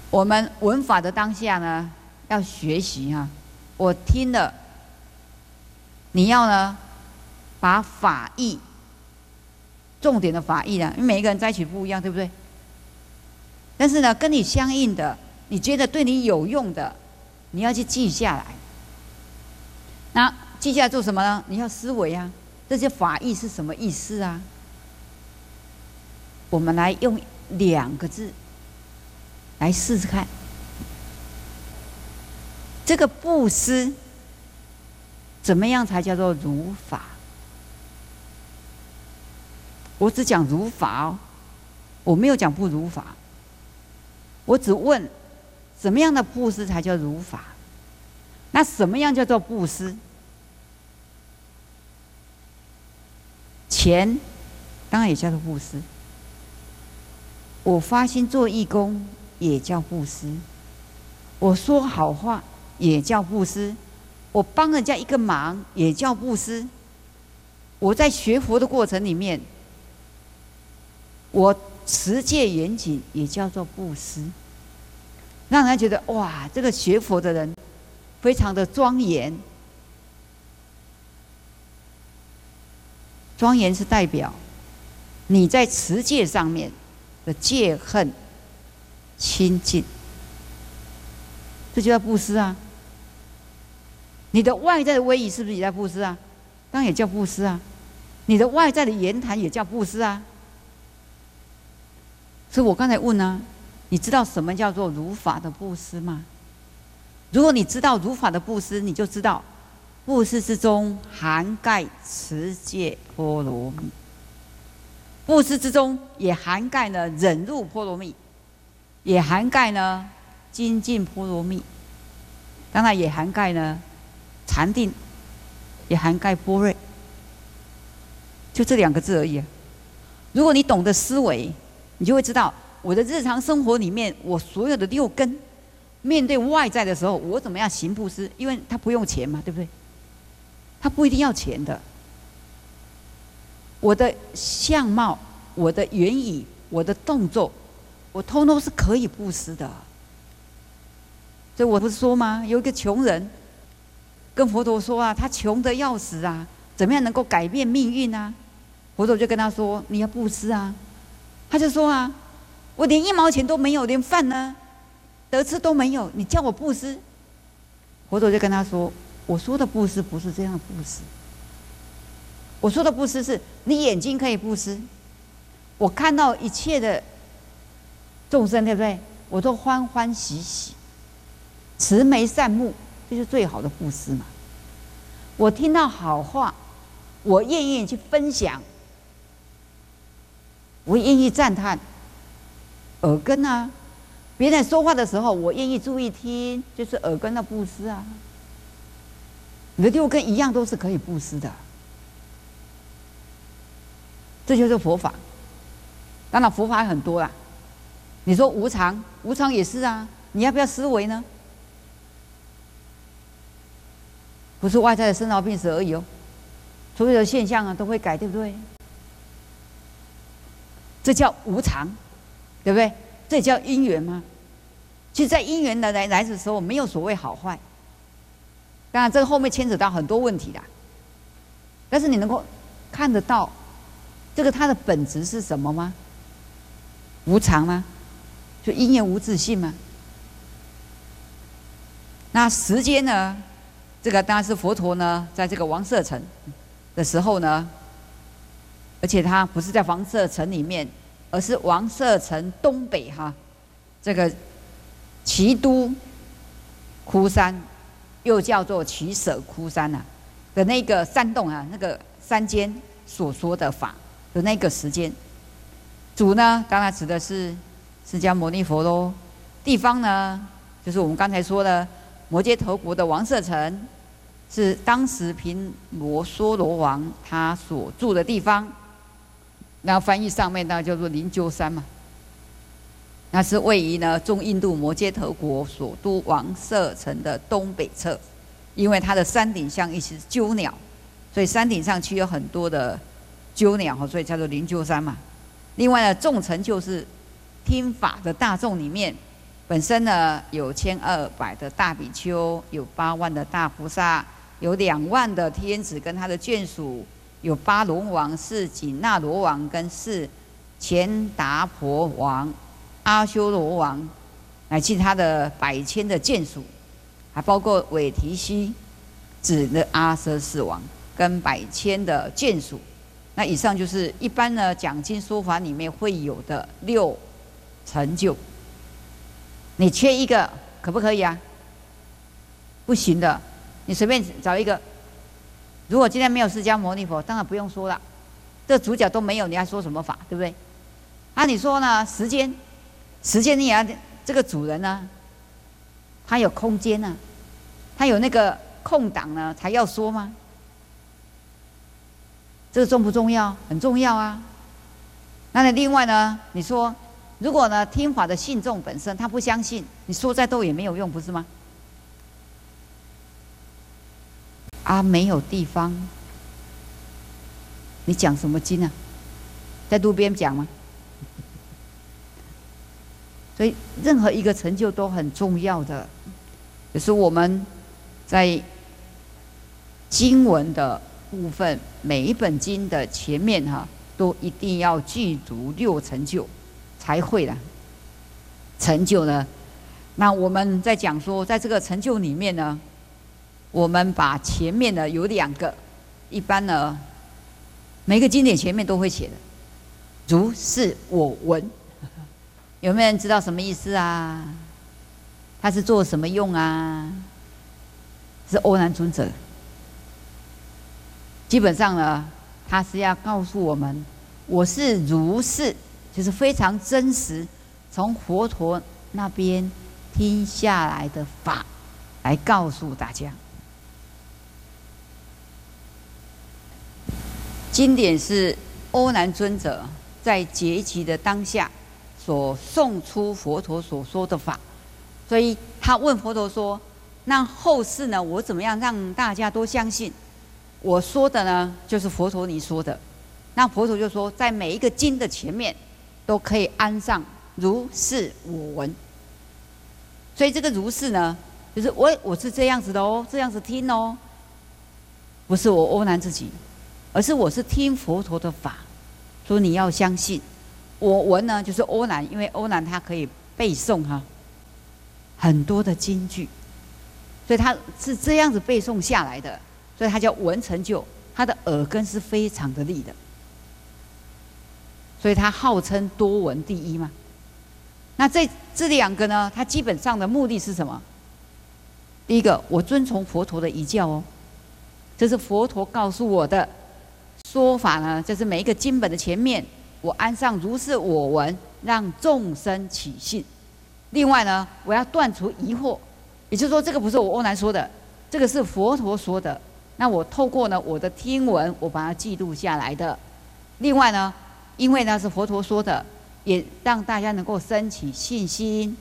我们闻法的当下呢，要学习哈。我听了，你要呢，把法义，重点的法义呢，因为每一个人摘取不一样，对不对？但是呢，跟你相应的，你觉得对你有用的，你要去记下来。那记下来做什么呢？你要思维啊，这些法义是什么意思啊？我们来用2个字来试试看。这个布施怎么样才叫做如法？我只讲如法哦，我没有讲不如法。我只问什么样的布施才叫如法？那什么样叫做布施？钱当然也叫做布施。我发心做义工也叫布施。我说好话也叫布施。我帮人家一个忙也叫布施。我在学佛的过程里面，我持戒严谨也叫做布施，让人觉得哇，这个学佛的人非常的庄严。庄严是代表你在持戒上面的戒恨清净，这就叫布施啊。你的外在的威仪是不是也在布施啊？当然也叫布施啊。你的外在的言谈也叫布施啊。所以我刚才问啊，你知道什么叫做如法的布施吗？如果你知道如法的布施，你就知道布施之中涵盖持戒波罗蜜，布施之中也涵盖了忍辱波罗蜜，也涵盖呢精进波罗蜜，当然也涵盖呢禅定，也涵盖般若，就这2个字而已啊。如果你懂得思维，你就会知道我的日常生活里面，我所有的6根，面对外在的时候，我怎么样行布施？因为他不用钱嘛，对不对？他不一定要钱的。我的相貌、我的言语、我的动作，我通通是可以布施的。所以我不是说吗？有一个穷人跟佛陀说啊，他穷得要死啊，怎么样能够改变命运啊？佛陀就跟他说：“你要布施啊。”他就说啊，我连1毛钱都没有，连饭呢得吃都没有，你叫我布施？佛陀就跟他说：“我说的布施不是这样的布施，我说的布施是你眼睛可以布施，我看到一切的众生，对不对？我都欢欢喜喜，慈眉善目，这就是最好的布施嘛。我听到好话，我愿意去分享。”我愿意赞叹，耳根啊，别人说话的时候，我愿意注意听，就是耳根的布施啊。你的6根一样都是可以布施的，这就是佛法。当然，佛法还很多啦。你说无常，无常也是啊，你要不要思维呢？不是外在的生老病死而已哦，所有的现象啊都会改，对不对？这叫无常，对不对？这叫因缘吗？其实，在因缘来的时候，没有所谓好坏。当然，这个后面牵扯到很多问题啦。但是你能够看得到，这个它的本质是什么吗？无常吗？就因缘无自性吗？那时间呢？这个当然是佛陀呢，在这个王舍城的时候呢。而且它不是在王舍城里面，而是王舍城东北哈，这个奇都窟山，又叫做奇舍窟山呐的那个山洞啊，那个山间所说的法的那个时间，主呢当然指的是释迦牟尼佛喽，地方呢就是我们刚才说的摩揭陀国的王舍城，是当时频罗娑罗王他所住的地方。那翻译上面呢叫做灵鹫山嘛，那是位于呢中印度摩揭陀国首都王舍城的东北侧，因为它的山顶上一些鸠鸟，所以山顶上去有很多的鸠鸟，所以叫做灵鹫山嘛。另外呢，众成就是听法的大众里面， 本身呢有1200的大比丘，有8万的大菩萨，有2万的天子跟他的眷属，有8龙王、4紧那罗王跟4乾达婆王、阿修罗王，乃至他的100千的眷属，还包括韦提希子的阿阇世王跟100千的眷属。那以上就是一般呢讲经说法里面会有的6成就。你缺一个可不可以啊？不行的，你随便找一个。如果今天没有释迦牟尼佛，当然不用说了，这主角都没有，你还说什么法，对不对？啊，你说呢？时间你也要这个主人呢，他有空间呢，他有那个空档呢，才要说吗？这个重不重要？很重要啊。那另外呢，你说如果呢听法的信众本身他不相信，你说再多也没有用，不是吗？啊，没有地方，你讲什么经啊？在路边讲吗？所以任何一个成就都很重要的，就是我们在经文的部分，每一本经的前面都一定要具足6成就才会的成就呢。那我们在讲说，在这个成就里面呢，我们把前面呢有2个，一般呢每个经典前面都会写的，如是我闻。有没有人知道什么意思啊？他是做什么用啊？是欧南尊者。基本上呢，他是要告诉我们，我是如是，就是非常真实，从佛陀那边听下来的法，来告诉大家。经典是欧南尊者在结集的当下所送出佛陀所说的法，所以他问佛陀说：“那后世呢，我怎么样让大家都相信我说的呢？就是佛陀你说的。”那佛陀就说，在每一个经的前面都可以安上如是我闻。所以这个如是呢，就是我是这样子的哦，这样子听哦，不是我欧南自己，而是我是听佛陀的法，说你要相信。我闻呢，就是欧南，因为欧南他可以背诵很多的经句，所以他是这样子背诵下来的，所以他叫闻成就，他的耳根是非常的利的，所以他号称多闻第一嘛。那这2个呢，它基本上的目的是什么？第一个，我遵从佛陀的遗教哦，这是佛陀告诉我的说法呢，就是每一个经本的前面，我安上如是我闻，让众生起信。另外呢，我要断除疑惑，也就是说，这个不是我欧南说的，这个是佛陀说的。那我透过呢我的听闻，我把它记录下来的。另外呢，因为呢是佛陀说的，也让大家能够升起信心。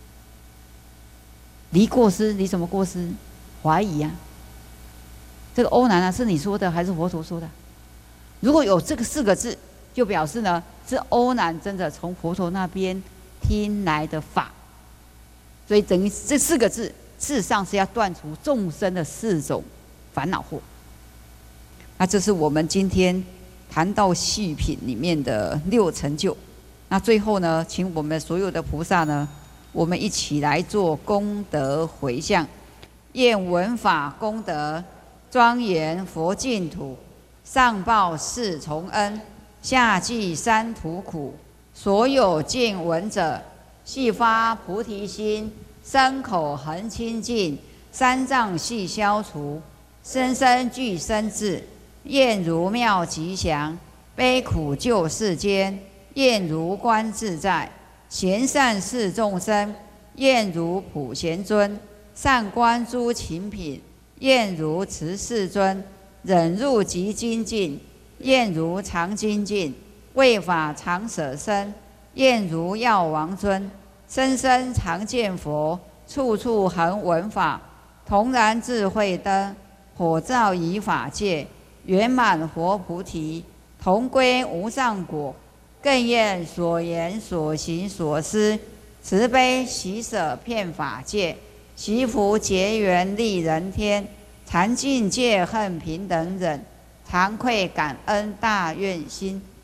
离过失，离什么过失？怀疑啊。这个欧南啊，是你说的还是佛陀说的？如果有这个4个字，就表示呢是欧南真的从佛陀那边听来的法。所以等于这4个字，事实上是要断除众生的4种烦恼惑。那这是我们今天谈到细品里面的6成就。那最后呢，请我们所有的菩萨呢，我们一起来做功德回向，愿闻法功德庄严佛净土，上报4重恩，下济3途苦。所有见闻者，悉发菩提心，身口恒清净，3障悉消除，生生具身智，愿如妙吉祥，悲苦救世间，愿如观自在，贤善事众生，愿如普贤尊，善观诸勤品，愿如慈世尊，忍辱极精进，愿如常精进，为法常舍身，愿如药王尊，生生常见佛，处处恒闻法，同然智慧灯，火照以法界，圆满佛菩提，同归无上果。更愿所言所行所思， 慈悲喜舍遍法界，惜福结缘利人天，禅净戒恨平等忍，惭愧感恩大愿心，